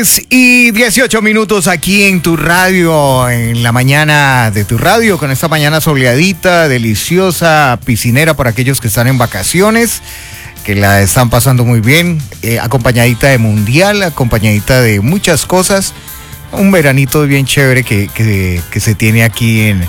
10:18 aquí en tu radio, en la mañana de tu radio, con esta mañana soleadita, deliciosa, piscinera para aquellos que están en vacaciones, que la están pasando muy bien, acompañadita de mundial, acompañadita de muchas cosas. Un veranito bien chévere que se tiene aquí